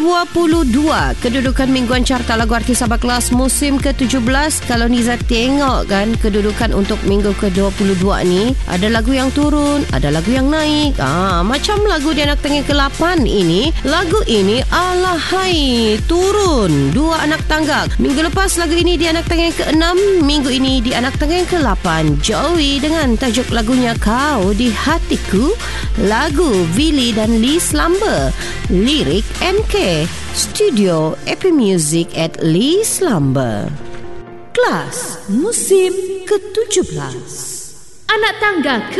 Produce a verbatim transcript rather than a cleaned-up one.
dua puluh dua kedudukan mingguan carta lagu artis Sabah Kelas musim ke tujuh belas. Kalau Niza tengok kan kedudukan untuk minggu ke dua puluh dua ni, ada lagu yang turun, ada lagu yang naik. Ah, macam lagu di anak tangga ke lapan ini, lagu ini alahai turun dua anak tangga. Minggu lepas lagu ini di anak tangga ke enam, minggu ini di anak tangga ke lapan. Joey dengan tajuk lagunya Kau di Hatiku, lagu Willy dan Lee Slumber, lirik M K, Studio Epi Music at Lee Slumber. Kelas musim ke tujuh belas. Anak tangga ke